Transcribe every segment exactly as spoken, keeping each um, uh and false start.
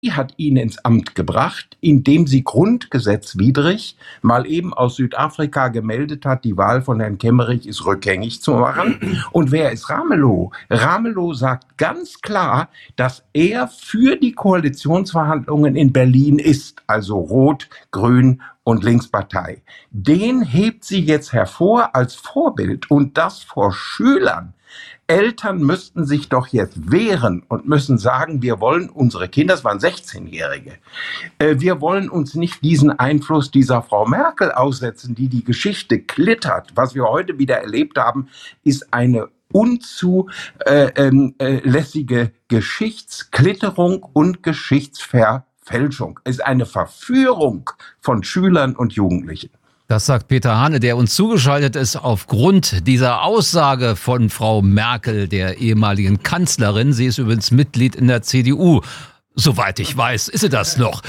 Die hat ihn ins Amt gebracht, indem sie grundgesetzwidrig mal eben aus Südafrika gemeldet hat, die Wahl von Herrn Kemmerich ist rückgängig zu machen. Und wer ist Ramelow? Ramelow sagt ganz klar, dass er für die Koalitionsverhandlungen in Berlin ist, also Rot, Grün und Linkspartei. Den hebt sie jetzt hervor als Vorbild und das vor Schülern. Eltern müssten sich doch jetzt wehren und müssen sagen, wir wollen unsere Kinder, das waren sechzehnjährige, äh, wir wollen uns nicht diesen Einfluss dieser Frau Merkel aussetzen, die die Geschichte klittert. Was wir heute wieder erlebt haben, ist eine unzulässige äh, äh, Geschichtsklitterung und Geschichtsverfälschung. Es ist eine Verführung von Schülern und Jugendlichen. Das sagt Peter Hane, der uns zugeschaltet ist aufgrund dieser Aussage von Frau Merkel, der ehemaligen Kanzlerin. Sie ist übrigens Mitglied in der C D U. Soweit ich weiß, ist sie das noch.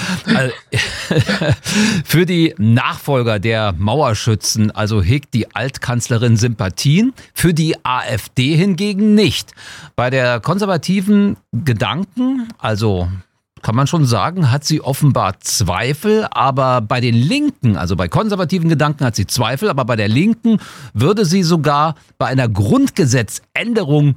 Für die Nachfolger der Mauerschützen, also hegt die Altkanzlerin Sympathien, für die AfD hingegen nicht. Bei der konservativen Gedanken, also kann man schon sagen, hat sie offenbar Zweifel, aber bei den Linken, also bei konservativen Gedanken hat sie Zweifel, aber bei der Linken würde sie sogar bei einer Grundgesetzänderung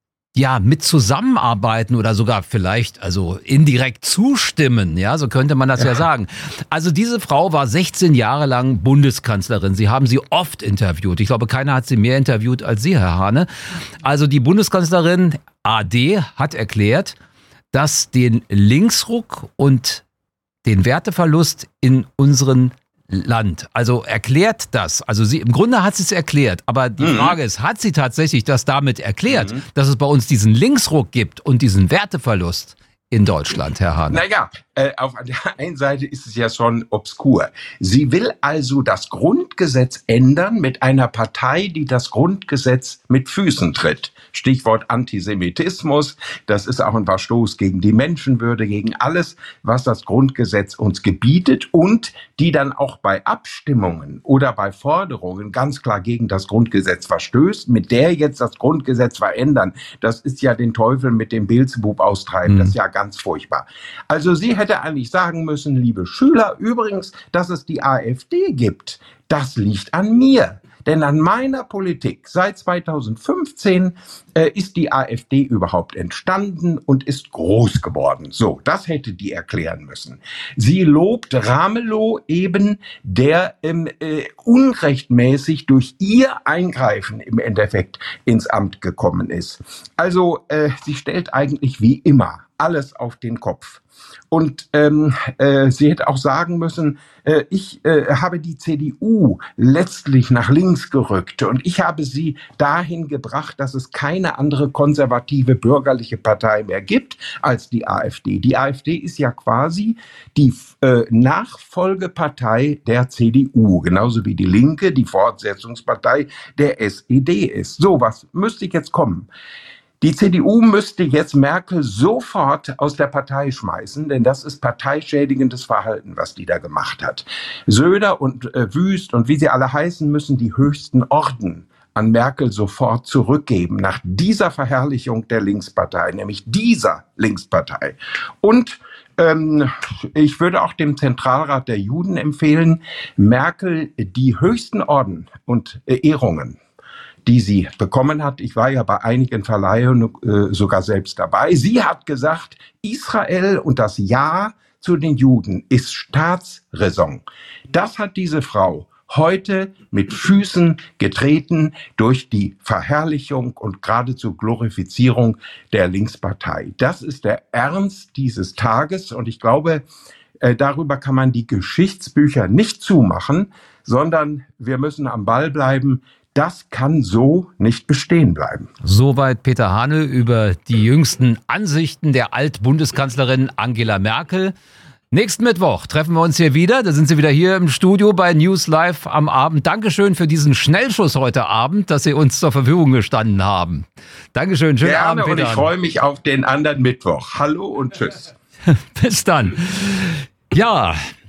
ja mit zusammenarbeiten oder sogar vielleicht also indirekt zustimmen, ja, so könnte man das ja, ja sagen. Also diese Frau war sechzehn Jahre lang Bundeskanzlerin. Sie haben sie oft interviewt. Ich glaube, keiner hat sie mehr interviewt als Sie, Herr Hane. Also die Bundeskanzlerin A D hat erklärt, dass den Linksruck und den Werteverlust in unserem Land, also erklärt das, also sie, im Grunde hat sie es erklärt, aber die mhm. Frage ist, hat sie tatsächlich das damit erklärt, mhm. dass es bei uns diesen Linksruck gibt und diesen Werteverlust in Deutschland, Herr Hane? Naja, äh, auf der einen Seite ist es ja schon obskur. Sie will also das Grundgesetz ändern mit einer Partei, die das Grundgesetz mit Füßen tritt. Stichwort Antisemitismus, das ist auch ein Verstoß gegen die Menschenwürde, gegen alles, was das Grundgesetz uns gebietet und die dann auch bei Abstimmungen oder bei Forderungen ganz klar gegen das Grundgesetz verstößt, mit der jetzt das Grundgesetz verändern. Das ist ja den Teufel mit dem Beelzebub austreiben, mhm. das ist ja ganz furchtbar. Also sie hätte eigentlich sagen müssen, liebe Schüler, übrigens, dass es die AfD gibt, das liegt an mir. Denn an meiner Politik seit zweitausendfünfzehn äh, ist die AfD überhaupt entstanden und ist groß geworden. So, das hätte die erklären müssen. Sie lobt Ramelow eben, der ähm, äh, unrechtmäßig durch ihr Eingreifen im Endeffekt ins Amt gekommen ist. Also äh, sie stellt eigentlich wie immer alles auf den Kopf. Und ähm, äh, sie hätte auch sagen müssen, äh, ich äh, habe die C D U letztlich nach links gerückt und ich habe sie dahin gebracht, dass es keine andere konservative bürgerliche Partei mehr gibt als die AfD. Die AfD ist ja quasi die äh, Nachfolgepartei der C D U, genauso wie die Linke die Fortsetzungspartei der S E D ist. So, was müsste jetzt kommen? Die C D U müsste jetzt Merkel sofort aus der Partei schmeißen, denn das ist parteischädigendes Verhalten, was die da gemacht hat. Söder und äh, Wüst und wie sie alle heißen, müssen die höchsten Orden an Merkel sofort zurückgeben, nach dieser Verherrlichung der Linkspartei, nämlich dieser Linkspartei. Und ähm, ich würde auch dem Zentralrat der Juden empfehlen, Merkel die höchsten Orden und äh, Ehrungen, die sie bekommen hat. Ich war ja bei einigen Verleihungen äh, sogar selbst dabei. Sie hat gesagt, Israel und das Ja zu den Juden ist Staatsräson. Das hat diese Frau heute mit Füßen getreten durch die Verherrlichung und geradezu Glorifizierung der Linkspartei. Das ist der Ernst dieses Tages und ich glaube, äh, darüber kann man die Geschichtsbücher nicht zumachen, sondern wir müssen am Ball bleiben. Das kann so nicht bestehen bleiben. Soweit Peter Hane über die jüngsten Ansichten der Altbundeskanzlerin Angela Merkel. Nächsten Mittwoch treffen wir uns hier wieder. Da sind Sie wieder hier im Studio bei News Live am Abend. Dankeschön für diesen Schnellschuss heute Abend, dass Sie uns zur Verfügung gestanden haben. Dankeschön, schönen Gerne, Abend, Peter. Und ich freue mich auf den anderen Mittwoch. Hallo und tschüss. Bis dann. Ja,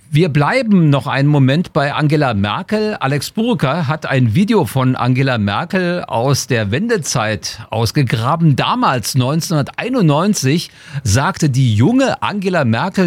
Wir bleiben noch einen Moment bei Angela Merkel. Alex Burka hat ein Video von Angela Merkel aus der Wendezeit ausgegraben. Damals, neunzehnhunderteinundneunzig, sagte die junge Angela Merkel